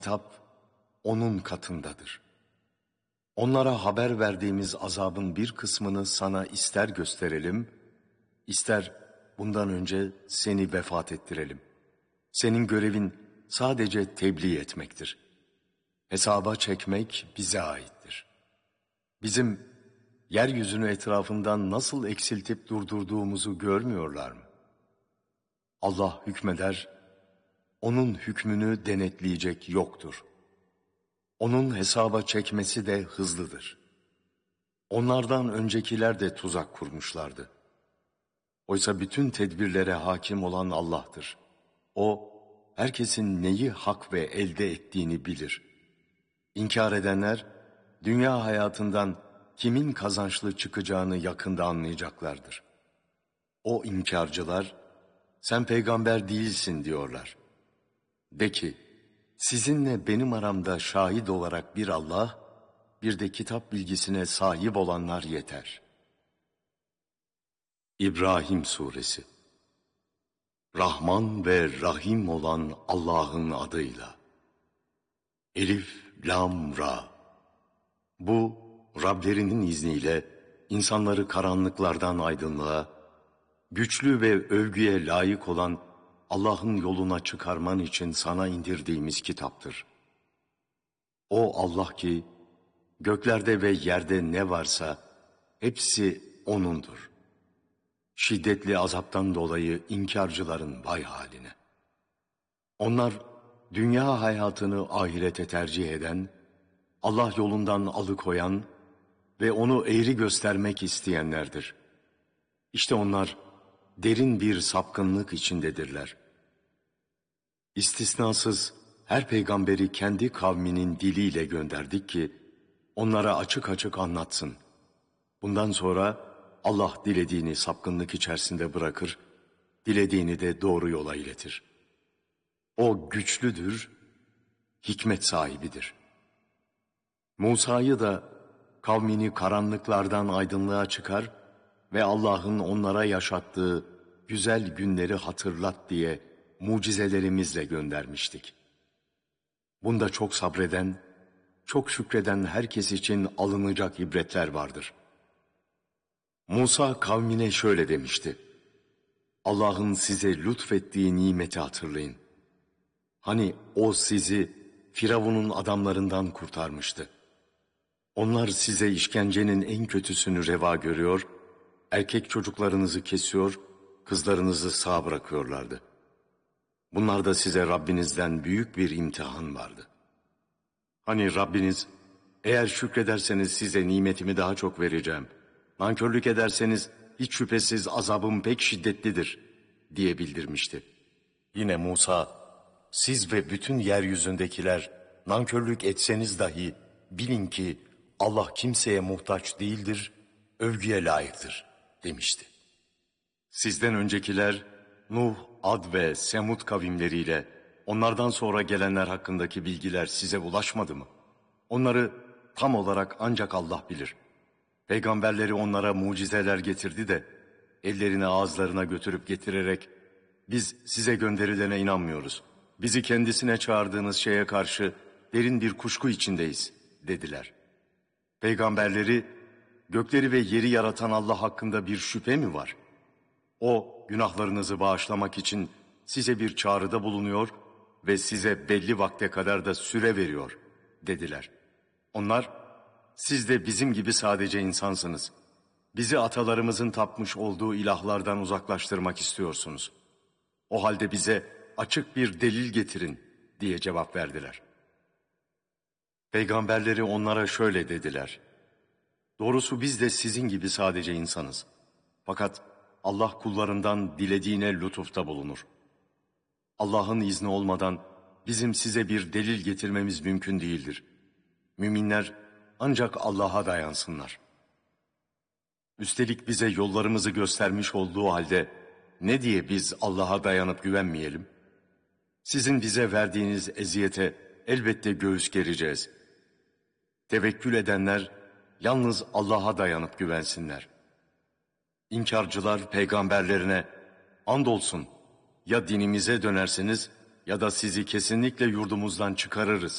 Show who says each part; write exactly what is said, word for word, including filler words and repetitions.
Speaker 1: Kitap onun katındadır. Onlara haber verdiğimiz azabın bir kısmını sana ister gösterelim, ister bundan önce seni vefat ettirelim. Senin görevin sadece tebliğ etmektir. Hesaba çekmek bize aittir. Bizim yeryüzünü etrafından nasıl eksiltip durdurduğumuzu görmüyorlar mı? Allah hükmeder, onun hükmünü denetleyecek yoktur. Onun hesaba çekmesi de hızlıdır. Onlardan öncekiler de tuzak kurmuşlardı. Oysa bütün tedbirlere hakim olan Allah'tır. O, herkesin neyi hak ve elde ettiğini bilir. İnkar edenler, dünya hayatından kimin kazançlı çıkacağını yakında anlayacaklardır. O inkarcılar, sen peygamber değilsin diyorlar. De ki, sizinle benim aramda şahit olarak bir Allah, bir de kitap bilgisine sahip olanlar yeter. İbrahim Suresi. Rahman ve Rahim olan Allah'ın adıyla. Elif, Lam, Ra. Bu, Rablerinin izniyle insanları karanlıklardan aydınlığa, güçlü ve övgüye layık olan Allah'ın yoluna çıkarman için sana indirdiğimiz kitaptır. O Allah ki, göklerde ve yerde ne varsa hepsi O'nundur. Şiddetli azaptan dolayı inkarcıların vay haline. Onlar dünya hayatını ahirete tercih eden, Allah yolundan alıkoyan ve onu eğri göstermek isteyenlerdir. İşte onlar derin bir sapkınlık içindedirler. İstisnasız her peygamberi kendi kavminin diliyle gönderdik ki onlara açık açık anlatsın. Bundan sonra Allah dilediğini sapkınlık içerisinde bırakır, dilediğini de doğru yola iletir. O güçlüdür, hikmet sahibidir. Musa'yı da kavmini karanlıklardan aydınlığa çıkar ve Allah'ın onlara yaşattığı güzel günleri hatırlat diye mucizelerimizle göndermiştik. Bunda çok sabreden, çok şükreden herkes için alınacak ibretler vardır. Musa kavmine şöyle demişti: Allah'ın size lütfettiği nimeti hatırlayın. Hani o sizi Firavun'un adamlarından kurtarmıştı. Onlar size işkencenin en kötüsünü reva görüyor, erkek çocuklarınızı kesiyor, kızlarınızı sağ bırakıyorlardı. Bunlarda size Rabbinizden büyük bir imtihan vardı. Hani Rabbiniz, eğer şükrederseniz size nimetimi daha çok vereceğim, nankörlük ederseniz hiç şüphesiz azabım pek şiddetlidir diye bildirmişti. Yine Musa, siz ve bütün yeryüzündekiler nankörlük etseniz dahi bilin ki Allah kimseye muhtaç değildir, övgüye layıktır demişti. Sizden öncekiler Nuh, Ad ve Semud kavimleriyle onlardan sonra gelenler hakkındaki bilgiler size ulaşmadı mı? Onları tam olarak ancak Allah bilir. Peygamberleri onlara mucizeler getirdi de ellerini ağızlarına götürüp getirerek biz size gönderilene inanmıyoruz. Bizi kendisine çağırdığınız şeye karşı derin bir kuşku içindeyiz dediler. Peygamberleri gökleri ve yeri yaratan Allah hakkında bir şüphe mi var? O günahlarınızı bağışlamak için size bir çağrıda bulunuyor ve size belli vakte kadar da süre veriyor dediler. Onlar, siz de bizim gibi sadece insansınız. Bizi atalarımızın tapmış olduğu ilahlardan uzaklaştırmak istiyorsunuz. O halde bize açık bir delil getirin diye cevap verdiler. Peygamberleri onlara şöyle dediler: doğrusu biz de sizin gibi sadece insanız. Fakat Allah kullarından dilediğine lütufta bulunur. Allah'ın izni olmadan bizim size bir delil getirmemiz mümkün değildir. Müminler ancak Allah'a dayansınlar. Üstelik bize yollarımızı göstermiş olduğu halde ne diye biz Allah'a dayanıp güvenmeyelim? Sizin bize verdiğiniz eziyete elbette göğüs gereceğiz. Tevekkül edenler yalnız Allah'a dayanıp güvensinler. İnkarcılar peygamberlerine, andolsun ya dinimize dönersiniz ya da sizi kesinlikle yurdumuzdan çıkarırız